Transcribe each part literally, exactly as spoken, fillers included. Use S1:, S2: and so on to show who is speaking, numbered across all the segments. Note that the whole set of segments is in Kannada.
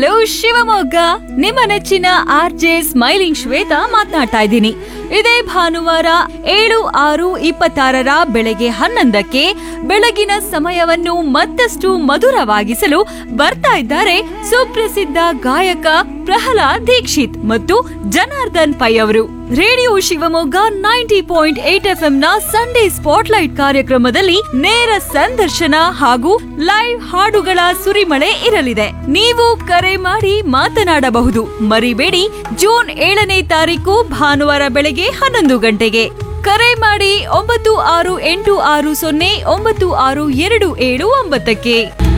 S1: ಹಲೋ ಶಿವಮೊಗ್ಗ, ನಿಮ್ಮ ನೆಚ್ಚಿನ ಆರ್ ಜೆ ಸ್ಮೈಲಿಂಗ್ ಶ್ವೇತಾ ಮಾತನಾಡ್ತಾ ಇದ್ದೀನಿ. ಇದೇ ಭಾನುವಾರ ಏಳು ಆರು ಇಪ್ಪತ್ತಾರರ ಬೆಳಗ್ಗೆ ಹನ್ನೊಂದಕ್ಕೆ ಬೆಳಗಿನ ಸಮಯವನ್ನು ಮತ್ತಷ್ಟು ಮಧುರವಾಗಿಸಲು ಬರ್ತಾ ಇದ್ದಾರೆ ಸುಪ್ರಸಿದ್ಧ ಗಾಯಕ ಪ್ರಹ್ಲಾದ್ ದೀಕ್ಷಿತ್ ಮತ್ತು ಜನಾರ್ದನ್ ಪೈ ಅವರು. Radio Shivamogga ninety point eight F M ನ ಸಂಡೇ ಸ್ಪಾಟ್ಲೈಟ್ ಕಾರ್ಯಕ್ರಮದಲ್ಲಿ ನೇರ ಸಂದರ್ಶನ ಹಾಗೂ ಲೈವ್ ಹಾಡುಗಳ ಸುರಿಮಳೆ ಇರಲಿದೆ. ನೀವು ಕರೆ ಮಾಡಿ ಮಾತನಾಡಬಹುದು. ಮರಿಬೇಡಿ, ಜೂನ್ ಏಳನೇ ತಾರೀಕು ಭಾನುವಾರ ಬೆಳಗ್ಗೆ ಹನ್ನೊಂದು ಗಂಟೆಗೆ ಕರೆ ಮಾಡಿ ಒಂಬತ್ತು ಆರು ಎಂಟು ಆರು ಸೊನ್ನೆ ಒಂಬತ್ತು ಆರು ಎರಡು ಏಳು ಒಂಬತ್ತಕ್ಕೆ.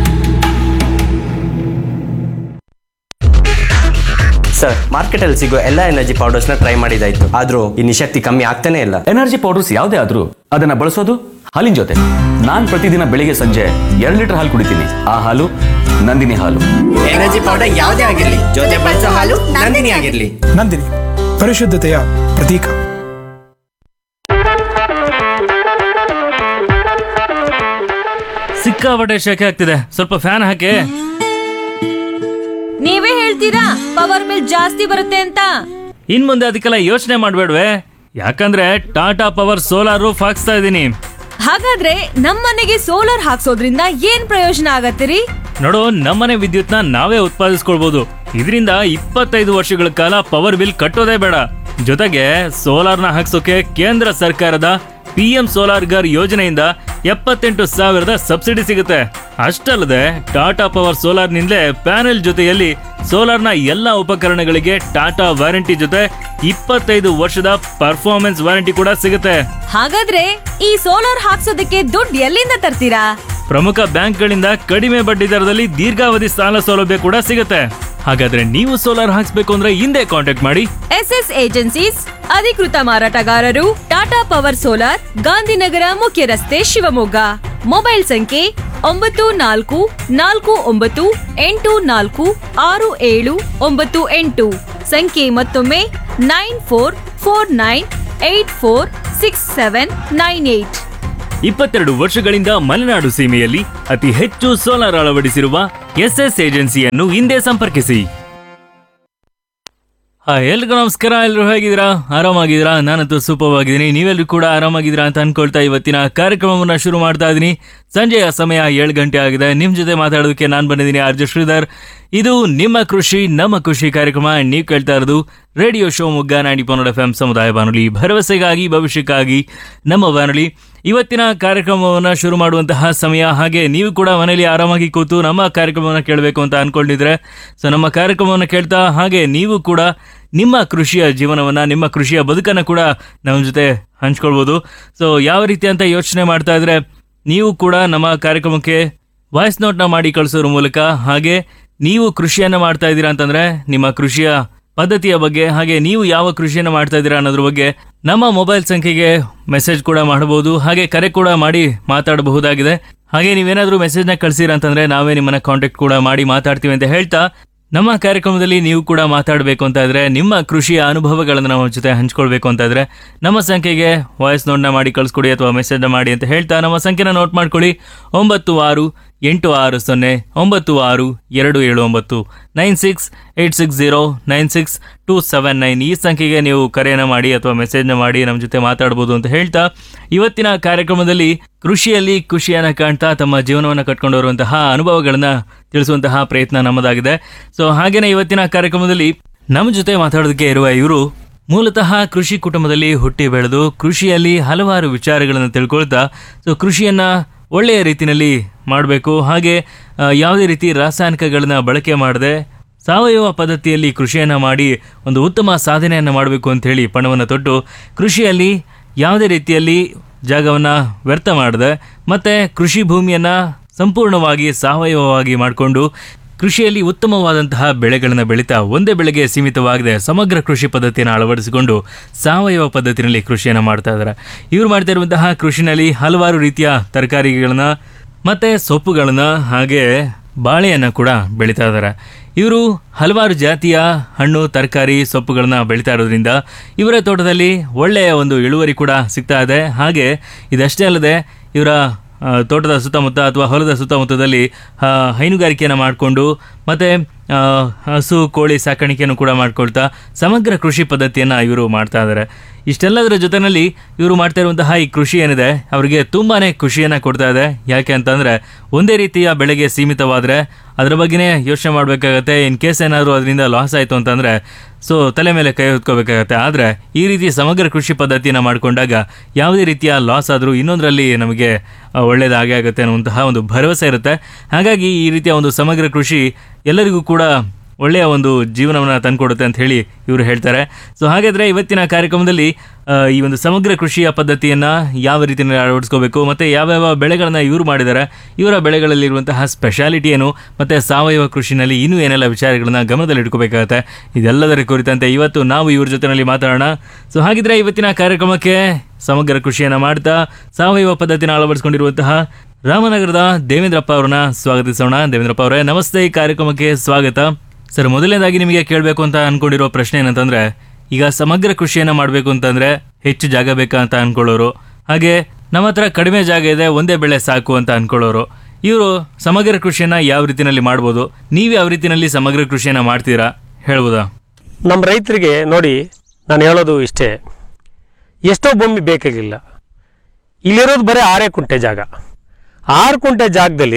S2: ಸರ್, ಮಾರ್ಕೆಟ್ ಅಲ್ಲಿ ಸಿಗೋ ಎಲ್ಲಾ ಎನರ್ಜಿ ಪೌಡರ್ಸ್ ನ ಟ್ರೈ ಮಾಡಿದಾಯ್ತು, ಆದ್ರೂ ಈ ನಿಶಕ್ತಿ ಕಮ್ಮಿ ಆಗ್ತಾನೆ ಇಲ್ಲ.
S3: ಎನರ್ಜಿ ಪೌಡರ್ಸ್ ಯಾವುದೇ ಆದ್ರೂ ಅದನ್ನ ಬಳಸೋದು ಹಾಲಿನ ಜೊತೆ. ನಾನ್ ಪ್ರತಿದಿನ ಬೆಳಿಗ್ಗೆ ಸಂಜೆ ಎರಡು ಲೀಟರ್ ಹಾಲು ಕುಡಿತೀನಿ. ಆ ಹಾಲು ನಂದಿನಿ ಹಾಲು.
S2: ಎನರ್ಜಿ ಪೌಡರ್ ಯಾವುದೇ ಆಗಿರ್ಲಿ, ಜೊತೆ ಬಳಸೋ ಹಾಲು ನಂದಿನಿ ಆಗಿರ್ಲಿ.
S4: ನಂದಿನಿ, ಪರಿಶುದ್ಧತೆಯ ಪ್ರತೀಕ.
S5: ಸಿಕ್ಕಾಪಟ್ಟೆ ಶೆಕೆ ಆಗ್ತಿದೆ, ಸ್ವಲ್ಪ ಫ್ಯಾನ್ ಹಾಕಿ.
S1: ನೀವೇ ಹೇಳ್ತೀರಾ ಪವರ್ ಬಿಲ್ ಜಾಸ್ತಿ ಬರುತ್ತೆ ಅಂತ?
S5: ಇನ್ ಮುಂದೆ ಅದಕ್ಕೆಲ್ಲ ಯೋಚನೆ ಮಾಡ್ಬೇಡ್ವೆ, ಯಾಕಂದ್ರೆ ಟಾಟಾ ಪವರ್ ಸೋಲಾರ್ ರೂಫ್ ಹಾಕ್ಸ್ತಾ ಇದೀನಿ.
S1: ಹಾಗಾದ್ರೆ ನಮ್ಮನೆಗೆ ಸೋಲಾರ್ ಹಾಕ್ಸೋದ್ರಿಂದ ಏನ್ ಪ್ರಯೋಜನ ಆಗತ್ತಿರಿ?
S5: ನೋಡು, ನಮ್ಮನೆ ವಿದ್ಯುತ್ನ ನಾವೇ ಉತ್ಪಾದಿಸ್ಕೊಳ್ಬಹುದು. ಇದರಿಂದ ಇಪ್ಪತ್ತೈದು ವರ್ಷಗಳ ಕಾಲ ಪವರ್ ಬಿಲ್ ಕಟ್ಟೋದೇ ಬೇಡ. ಜೊತೆಗೆ ಸೋಲಾರ್ನ ಹಾಕ್ಸೋಕೆ ಕೇಂದ್ರ ಸರ್ಕಾರದ ಪಿ ಎಂ ಸೋಲಾರ್ ಗರ್ ಯೋಜನೆಯಿಂದ ಎಪ್ಪತ್ತೆಂಟು ಸಾವಿರದ ಸಬ್ಸಿಡಿ ಸಿಗುತ್ತೆ. ಅಷ್ಟಲ್ಲದೆ ಟಾಟಾ ಪವರ್ ಸೋಲಾರ್ ನಿಂದಲೇ ಪ್ಯಾನೆಲ್ ಜೊತೆಯಲ್ಲಿ ಸೋಲಾರ್ನ ಎಲ್ಲಾ ಉಪಕರಣಗಳಿಗೆ ಟಾಟಾ ವಾರಂಟಿ ಜೊತೆ ಇಪ್ಪತ್ತೈದು ವರ್ಷದ ಪರ್ಫಾರ್ಮೆನ್ಸ್ ವಾರಂಟಿ ಕೂಡ ಸಿಗುತ್ತೆ.
S1: ಹಾಗಾದ್ರೆ ಈ ಸೋಲಾರ್ ಹಾಕ್ಸೋದಕ್ಕೆ ದುಡ್ಡು ಎಲ್ಲಿಂದ ತರ್ತೀರಾ?
S5: ಪ್ರಮುಖ ಬ್ಯಾಂಕ್ಗಳಿಂದ ಕಡಿಮೆ ಬಡ್ಡಿ ದರದಲ್ಲಿ ದೀರ್ಘಾವಧಿ ಸಾಲ ಸೌಲಭ್ಯ ಕೂಡ ಸಿಗುತ್ತೆ. ಹಾಗಾದ್ರೆ ನೀವು ಸೋಲಾರ್ ಹಾಕ್ಸ್ಬೇಕು ಅಂದ್ರೆ ಹಿಂದೆ ಕಾಂಟ್ಯಾಕ್ಟ್ ಮಾಡಿ
S1: ಎಸ್ ಎಸ್ ಏಜೆನ್ಸೀಸ್, ಅಧಿಕೃತ ಮಾರಾಟಗಾರರು, ಟಾಟಾ ಪವರ್ ಸೋಲಾರ್, ಗಾಂಧಿನಗರ ಮುಖ್ಯ ರಸ್ತೆ, ಶಿವಮೊಗ್ಗ. ಮೊಬೈಲ್ ಸಂಖ್ಯೆ ಒಂಬತ್ತು ನಾಲ್ಕು ನಾಲ್ಕು ಒಂಬತ್ತು ಎಂಟು ನಾಲ್ಕು ಆರು ಏಳು ಒಂಬತ್ತು ಎಂಟು. ಸಂಖ್ಯೆ ಮತ್ತೊಮ್ಮೆ nine four four nine eight four six seven nine eight.
S5: ಇಪ್ಪತ್ತೆರಡು ವರ್ಷಗಳಿಂದ ಮಲೆನಾಡು ಸೀಮೆಯಲ್ಲಿ ಅತಿ ಹೆಚ್ಚು ಸೋಲಾರ್ ಅಳವಡಿಸಿರುವ ಎಸ್ ಎಸ್ ಏಜೆನ್ಸಿಯನ್ನು ಹಿಂದೆ ಸಂಪರ್ಕಿಸಿ. ಹಾಯ್, ಎಲ್ರಿಗೂ ನಮಸ್ಕಾರ. ಎಲ್ಲರೂ ಹೇಗಿದ್ದೀರಾ? ಆರಾಮಾಗಿದ್ದೀರಾ? ನಾನಂತೂ ಸೂಪರ್ ಆಗಿದ್ದೀನಿ. ನೀವೆಲ್ಲರೂ ಕೂಡ ಆರಾಮಾಗಿದ್ದೀರಾ ಅಂತ ಅನ್ಕೊಳ್ತಾ ಇವತ್ತಿನ ಕಾರ್ಯಕ್ರಮವನ್ನು ಶುರು ಮಾಡ್ತಾ ಇದ್ದೀನಿ. ಸಂಜೆಯ ಸಮಯ ಏಳು ಗಂಟೆ ಆಗಿದೆ. ನಿಮ್ ಜೊತೆ ಮಾತಾಡೋದಕ್ಕೆ ನಾನು ಬಂದಿದ್ದೀನಿ, ಆರ್ ಜೆ ಶ್ರೀಧರ್. ಇದು ನಿಮ್ಮ ಕೃಷಿ ನಮ್ಮ ಖುಷಿ ಕಾರ್ಯಕ್ರಮ. ನೀವು ಕೇಳ್ತಾ ಇರೋದು radio Shivamogga ninety point F M ಸಮುದಾಯ ಬಾನುಲಿ, ಭರವಸೆಗಾಗಿ ಭವಿಷ್ಯಕ್ಕಾಗಿ ನಮ್ಮ ಬಾನುಲಿ. ಇವತ್ತಿನ ಕಾರ್ಯಕ್ರಮವನ್ನು ಶುರು ಮಾಡುವಂತಹ ಸಮಯ. ಹಾಗೆ ನೀವು ಕೂಡ ಮನೆಯಲ್ಲಿ ಆರಾಮಾಗಿ ಕೂತು ನಮ್ಮ ಕಾರ್ಯಕ್ರಮವನ್ನು ಕೇಳಬೇಕು ಅಂತ ಅನ್ಕೊಂಡಿದ್ರೆ ಸೊ ನಮ್ಮ ಕಾರ್ಯಕ್ರಮವನ್ನು ಕೇಳ್ತಾ ಹಾಗೆ ನೀವು ಕೂಡ ನಿಮ್ಮ ಕೃಷಿಯ ಜೀವನವನ್ನ, ನಿಮ್ಮ ಕೃಷಿಯ ಬದುಕನ್ನು ಕೂಡ ನಮ್ಮ ಜೊತೆ ಹಂಚ್ಕೊಳ್ಬೋದು. ಸೊ ಯಾವ ರೀತಿ ಅಂತ ಯೋಚನೆ ಮಾಡ್ತಾ ಇದ್ರೆ ನೀವು ಕೂಡ ನಮ್ಮ ಕಾರ್ಯಕ್ರಮಕ್ಕೆ ವಾಯ್ಸ್ ನೋಟ್ನ ಮಾಡಿ ಕಳಿಸೋದ್ರ ಮೂಲಕ, ಹಾಗೆ ನೀವು ಕೃಷಿಯನ್ನ ಮಾಡ್ತಾ ಇದ್ದೀರಾ ಅಂತಂದ್ರೆ ನಿಮ್ಮ ಕೃಷಿಯ ಪದ್ಧತಿಯ ಬಗ್ಗೆ, ಹಾಗೆ ನೀವು ಯಾವ ಕೃಷಿಯನ್ನು ಮಾಡ್ತಾ ಇದ್ದೀರಾ ಅನ್ನೋದ್ರ ಬಗ್ಗೆ ನಮ್ಮ ಮೊಬೈಲ್ ಸಂಖ್ಯೆಗೆ ಮೆಸೇಜ್ ಕೂಡ ಮಾಡಬಹುದು. ಹಾಗೆ ಕರೆ ಕೂಡ ಮಾಡಿ ಮಾತಾಡಬಹುದಾಗಿದೆ. ಹಾಗೆ ನೀವೇನಾದ್ರೂ ಮೆಸೇಜ್ನ ಕಳಿಸಿರ ಅಂತಂದ್ರೆ ನಾವೇ ನಿಮ್ಮನ್ನ ಕಾಂಟ್ಯಾಕ್ಟ್ ಕೂಡ ಮಾಡಿ ಮಾತಾಡ್ತೀವಿ ಅಂತ ಹೇಳ್ತಾ, ನಮ್ಮ ಕಾರ್ಯಕ್ರಮದಲ್ಲಿ ನೀವು ಕೂಡ ಮಾತಾಡಬೇಕು ಅಂತ ಇದ್ರೆ, ನಿಮ್ಮ ಕೃಷಿಯ ಅನುಭವಗಳನ್ನು ನಮ್ಮ ಜೊತೆ ಹಂಚ್ಕೊಳ್ಬೇಕು ಅಂತ ಇದ್ರೆ ನಮ್ಮ ಸಂಖ್ಯೆಗೆ ವಾಯ್ಸ್ ನೋಟ್ನ ಮಾಡಿ ಕಳಿಸ್ಕೊಡಿ ಅಥವಾ ಮೆಸೇಜ್ನ ಮಾಡಿ ಅಂತ ಹೇಳ್ತಾ, ನಮ್ಮ ಸಂಖ್ಯೆನ ನೋಟ್ ಮಾಡ್ಕೊಳ್ಳಿ. ಒಂಬತ್ತು ಆರು ಎಂಟು ಆರು ಸೊನ್ನೆ ಒಂಬತ್ತು ಆರು ಎರಡು ಏಳು ಒಂಬತ್ತು, nine six eight six zero nine six two seven nine. ಈ ಸಂಖ್ಯೆಗೆ ನೀವು ಕರೆಯನ್ನು ಮಾಡಿ ಅಥವಾ ಮೆಸೇಜ್ನ ಮಾಡಿ ನಮ್ಮ ಜೊತೆ ಮಾತಾಡ್ಬೋದು ಅಂತ ಹೇಳ್ತಾ, ಇವತ್ತಿನ ಕಾರ್ಯಕ್ರಮದಲ್ಲಿ ಕೃಷಿಯಲ್ಲಿ ಖುಷಿಯನ್ನ ಕಾಣ್ತಾ ತಮ್ಮ ಜೀವನವನ್ನು ಕಟ್ಕೊಂಡು ಬರುವಂತಹ ಅನುಭವಗಳನ್ನ ತಿಳಿಸುವಂತಹ ಪ್ರಯತ್ನ ನಮ್ಮದಾಗಿದೆ. ಸೊ ಹಾಗೇನೆ ಇವತ್ತಿನ ಕಾರ್ಯಕ್ರಮದಲ್ಲಿ ನಮ್ಮ ಜೊತೆ ಮಾತಾಡೋದಕ್ಕೆ ಇರುವ ಇವರು ಮೂಲತಃ ಕೃಷಿ ಕುಟುಂಬದಲ್ಲಿ ಹುಟ್ಟಿ ಬೆಳೆದು ಕೃಷಿಯಲ್ಲಿ ಹಲವಾರು ವಿಚಾರಗಳನ್ನು ತಿಳ್ಕೊಳ್ತಾ ಸೊ ಕೃಷಿಯನ್ನ ಒಳ್ಳೆಯ ರೀತಿಯಲ್ಲಿ ಮಾಡಬೇಕು, ಹಾಗೆ ಯಾವುದೇ ರೀತಿ ರಾಸಾಯನಿಕಗಳನ್ನ ಬಳಕೆ ಮಾಡದೆ ಸಾವಯವ ಪದ್ಧತಿಯಲ್ಲಿ ಕೃಷಿಯನ್ನು ಮಾಡಿ ಒಂದು ಉತ್ತಮ ಸಾಧನೆಯನ್ನು ಮಾಡಬೇಕು ಅಂತ ಹೇಳಿ ಪಣವನ್ನು ತೊಟ್ಟು ಕೃಷಿಯಲ್ಲಿ ಯಾವುದೇ ರೀತಿಯಲ್ಲಿ ಜಾಗವನ್ನು ವ್ಯರ್ಥ ಮಾಡದೆ ಮತ್ತೆ ಕೃಷಿ ಭೂಮಿಯನ್ನು ಸಂಪೂರ್ಣವಾಗಿ ಸಾವಯವವಾಗಿ ಮಾಡಿಕೊಂಡು ಕೃಷಿಯಲ್ಲಿ ಉತ್ತಮವಾದಂತಹ ಬೆಳೆಗಳನ್ನು ಬೆಳೀತಾ ಒಂದೇ ಬೆಳೆಗೆ ಸೀಮಿತವಾಗದೆ ಸಮಗ್ರ ಕೃಷಿ ಪದ್ಧತಿಯನ್ನು ಅಳವಡಿಸಿಕೊಂಡು ಸಾವಯವ ಪದ್ಧತಿಯಲ್ಲಿ ಕೃಷಿಯನ್ನು ಮಾಡ್ತಾ ಇದ್ದಾರೆ. ಇವರು ಮಾಡ್ತಾ ಇರುವಂತಹ ಕೃಷಿನಲ್ಲಿ ಹಲವಾರು ರೀತಿಯ ತರಕಾರಿಗಳನ್ನ ಮತ್ತೆ ಸೊಪ್ಪುಗಳನ್ನ ಹಾಗೆ ಬಾಳೆಯನ್ನು ಕೂಡ ಬೆಳೀತಾ ಇದ್ದಾರೆ. ಇವರು ಹಲವಾರು ಜಾತಿಯ ಹಣ್ಣು ತರಕಾರಿ ಸೊಪ್ಪುಗಳನ್ನ ಬೆಳೀತಾ ಇರೋದ್ರಿಂದ ಇವರ ತೋಟದಲ್ಲಿ ಒಳ್ಳೆಯ ಒಂದು ಇಳುವರಿ ಕೂಡ ಸಿಗ್ತಾ ಇದೆ. ಹಾಗೆ ಇದಷ್ಟೇ ಅಲ್ಲದೆ ಇವರ ಆ, ತೋಟದ ಸುತ್ತಮುತ್ತ ಅಥವಾ ಹೊಲದ ಸುತ್ತಮುತ್ತದಲ್ಲಿ ಆ, ಹೈನುಗಾರಿಕೆಯನ್ನು ಮಾಡಿಕೊಂಡು ಮತ್ತು ಹಸು ಕೋಳಿ ಸಾಕಾಣಿಕೆಯನ್ನು ಕೂಡ ಮಾಡ್ಕೊಳ್ತಾ ಸಮಗ್ರ ಕೃಷಿ ಪದ್ಧತಿಯನ್ನು ಇವರು ಮಾಡ್ತಾ ಇದ್ದಾರೆ. ಇಷ್ಟೆಲ್ಲದರ ಜೊತೆಯಲ್ಲಿ ಇವರು ಮಾಡ್ತಾ ಇರುವಂತಹ ಈ ಕೃಷಿ ಏನಿದೆ ಅವರಿಗೆ ತುಂಬಾ ಖುಷಿಯನ್ನು ಕೊಡ್ತಾ ಇದೆ. ಯಾಕೆ ಅಂತಂದರೆ ಒಂದೇ ರೀತಿಯ ಬೆಳೆಗೆ ಸೀಮಿತವಾದರೆ ಅದರ ಬಗ್ಗೆನೇ ಯೋಚನೆ ಮಾಡಬೇಕಾಗತ್ತೆ. ಇನ್ ಕೇಸ್ ಏನಾದರೂ ಅದರಿಂದ ಲಾಸ್ ಆಯಿತು ಅಂತಂದರೆ ಸೊ ತಲೆ ಮೇಲೆ ಕೈ ಹೊತ್ಕೋಬೇಕಾಗತ್ತೆ. ಆದರೆ ಈ ರೀತಿ ಸಮಗ್ರ ಕೃಷಿ ಪದ್ಧತಿಯನ್ನು ಮಾಡಿಕೊಂಡಾಗ ಯಾವುದೇ ರೀತಿಯ ಲಾಸ್ ಆದರೂ ಇನ್ನೊಂದರಲ್ಲಿ ನಮಗೆ ಒಳ್ಳೆಯದಾಗೇ ಆಗುತ್ತೆ ಅನ್ನುವಂತಹ ಒಂದು ಭರವಸೆ ಇರುತ್ತೆ. ಹಾಗಾಗಿ ಈ ರೀತಿಯ ಒಂದು ಸಮಗ್ರ ಕೃಷಿ ಎಲ್ಲರಿಗೂ ಕೂಡ ಒಳ್ಳೆಯ ಒಂದು ಜೀವನವನ್ನು ತಂದುಕೊಡುತ್ತೆ ಅಂತ ಹೇಳಿ ಇವರು ಹೇಳ್ತಾರೆ. ಸೊ ಹಾಗಾದರೆ ಇವತ್ತಿನ ಕಾರ್ಯಕ್ರಮದಲ್ಲಿ ಈ ಒಂದು ಸಮಗ್ರ ಕೃಷಿಯ ಪದ್ಧತಿಯನ್ನು ಯಾವ ರೀತಿಯಲ್ಲಿ ಅಳವಡಿಸ್ಕೋಬೇಕು ಮತ್ತು ಯಾವ್ಯಾವ ಬೆಳೆಗಳನ್ನು ಇವರು ಮಾಡಿದ್ದಾರೆ, ಇವರ ಬೆಳೆಗಳಲ್ಲಿರುವಂತಹ ಸ್ಪೆಷಾಲಿಟಿ ಏನು, ಮತ್ತು ಸಾವಯವ ಕೃಷಿನಲ್ಲಿ ಇನ್ನೂ ಏನೆಲ್ಲ ವಿಚಾರಗಳನ್ನ ಗಮನದಲ್ಲಿ ಇಟ್ಕೋಬೇಕಾಗತ್ತೆ, ಇದೆಲ್ಲದರ ಕುರಿತಂತೆ ಇವತ್ತು ನಾವು ಇವ್ರ ಜೊತೆಯಲ್ಲಿ ಮಾತಾಡೋಣ. ಸೊ ಹಾಗಿದ್ರೆ ಇವತ್ತಿನ ಕಾರ್ಯಕ್ರಮಕ್ಕೆ ಸಮಗ್ರ ಕೃಷಿಯನ್ನು ಮಾಡ್ತಾ ಸಾವಯವ ಪದ್ಧತಿನ ಅಳವಡಿಸ್ಕೊಂಡಿರುವಂತಹ ರಾಮನಗರದ ದೇವೇಂದ್ರಪ್ಪ ಅವ್ರನ್ನ ಸ್ವಾಗತಿಸೋಣ. ದೇವೇಂದ್ರಪ್ಪ ಅವರೇ, ನಮಸ್ತೆ, ಈ ಕಾರ್ಯಕ್ರಮಕ್ಕೆ ಸ್ವಾಗತ. ಸರ್, ಮೊದಲನೇದಾಗಿ ನಿಮಗೆ ಕೇಳಬೇಕು ಅಂತ ಅನ್ಕೊಂಡಿರೋ ಪ್ರಶ್ನೆ ಏನಂತಂದ್ರೆ, ಈಗ ಸಮಗ್ರ ಕೃಷಿಯನ್ನು ಮಾಡಬೇಕು ಅಂತಂದ್ರೆ ಹೆಚ್ಚು ಜಾಗ ಬೇಕಾ ಅಂತ ಅನ್ಕೊಳ್ಳೋರು, ಹಾಗೆ ನಮ್ಮ ಹತ್ರ ಕಡಿಮೆ ಜಾಗ ಇದೆ ಒಂದೇ ಬೆಳೆ ಸಾಕು ಅಂತ ಅನ್ಕೊಳ್ಳೋರು, ಇವರು ಸಮಗ್ರ ಕೃಷಿಯನ್ನ ಯಾವ ರೀತಿಯಲ್ಲಿ ಮಾಡ್ಬೋದು, ನೀವು ಯಾವ ರೀತಿಯಲ್ಲಿ ಸಮಗ್ರ ಕೃಷಿಯನ್ನ ಮಾಡ್ತೀರಾ ಹೇಳ್ಬೋದಾ?
S6: ನಮ್ಮ ರೈತರಿಗೆ ನೋಡಿ, ನಾನು ಹೇಳೋದು ಇಷ್ಟೇ, ಎಷ್ಟೋ ಭೂಮಿ ಬೇಕಾಗಿಲ್ಲ. ಇಲ್ಲಿರೋದು ಬರೀ ಆರೇ ಕುಂಟೆ ಜಾಗ. ಆರು ಕುಂಟೆ ಜಾಗದಲ್ಲಿ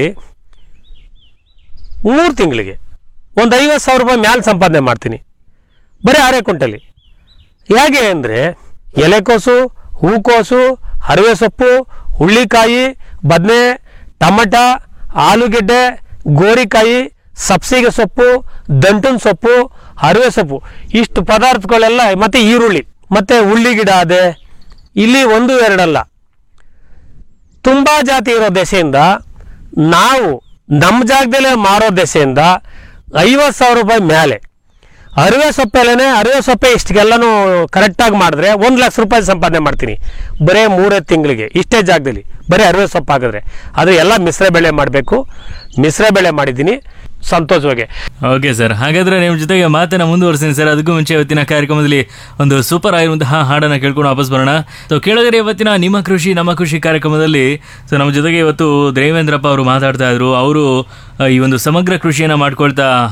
S6: ಮೂರು ತಿಂಗಳಿಗೆ ಒಂದು ಐವತ್ತು ಸಾವಿರ ರೂಪಾಯಿ ಮ್ಯಾಲೆ ಸಂಪಾದನೆ ಮಾಡ್ತೀನಿ ಬರೀ ಆರೇ ಕುಂಟೆಲಿ. ಹೇಗೆ ಅಂದರೆ ಎಲೆಕೋಸು, ಹೂಕೋಸು, ಹರಿವೆ ಸೊಪ್ಪು, ಹುಳ್ಳಿಕಾಯಿ, ಬದನೆ, ಟಮಟ, ಆಲೂಗೆಡ್ಡೆ, ಗೋರಿಕಾಯಿ, ಸಬ್ಸಿಗೆ ಸೊಪ್ಪು, ದಂಟಿನ ಸೊಪ್ಪು, ಹರಿವೆ ಸೊಪ್ಪು, ಇಷ್ಟು ಪದಾರ್ಥಗಳೆಲ್ಲ, ಮತ್ತು ಈರುಳ್ಳಿ, ಮತ್ತು ಉಳ್ಳಿ ಗಿಡ ಅದೇ. ಇಲ್ಲಿ ಒಂದು ಎರಡಲ್ಲ, ತುಂಬ ಜಾತಿ ಇರೋ ದೆಸೆಯಿಂದ ನಾವು ನಮ್ಮ ಜಾಗದಲ್ಲೇ ಮಾರೋ ದೆಸೆಯಿಂದ ಐವತ್ತು ಸಾವಿರ ರೂಪಾಯಿ ಮೇಲೆ ಅರಿವೆ ಸೊಪ್ಪೆಲ್ಲೇ ಅರಿವೆ ಸೊಪ್ಪೆ ಇಷ್ಟಕ್ಕೆಲ್ಲನೂ ಕರೆಕ್ಟಾಗಿ ಮಾಡಿದ್ರೆ ಒಂದು ಲಕ್ಷ ರೂಪಾಯಿ ಸಂಪಾದನೆ ಮಾಡ್ತೀನಿ ಬರೀ ಮೂರೇ ತಿಂಗಳಿಗೆ ಇಷ್ಟೇ ಜಾಗದಲ್ಲಿ ಬರೀ ಅರಿವೆ ಸೊಪ್ಪು ಹಾಕಿದ್ರೆ. ಅದು ಎಲ್ಲ ಮಿಶ್ರ ಬೆಳೆ ಮಾಡಬೇಕು. ಮಿಶ್ರ ಬೆಳೆ ಮಾಡಿದ್ದೀನಿ ಸಂತೋಷವಾಗಿ.
S5: ಓಕೆ ಸರ್, ಹಾಗಾದ್ರೆ ನಿಮ್ಮ ಜೊತೆಗೆ ಮಾತನ್ನ ಮುಂದುವರಿಸ್ತೀನಿ ಸರ್. ಅದಕ್ಕೂ ಮುಂಚೆ ಇವತ್ತಿನ ಕಾರ್ಯಕ್ರಮದಲ್ಲಿ ಒಂದು ಸೂಪರ್ ಆಗಿರುವಂತಹ ಹಾಡನ್ನು ಕೇಳ್ಕೊಂಡು ವಾಪಸ್ ಬರೋಣ. ಸೊ ಕೇಳಿದ್ರೆ ಇವತ್ತಿನ ನಿಮ್ಮ ಕೃಷಿ ನಮ್ಮ ಕೃಷಿ ಕಾರ್ಯಕ್ರಮದಲ್ಲಿ ಸೊ ನಮ್ಮ ಜೊತೆಗೆ ಇವತ್ತು ದೇವೇಂದ್ರಪ್ಪ ಅವರು ಮಾತಾಡ್ತಾ ಇದ್ರು. ಅವರು ಈ ಒಂದು ಸಮಗ್ರ ಕೃಷಿಯನ್ನು ಮಾಡ್ಕೊಳ್ತಾ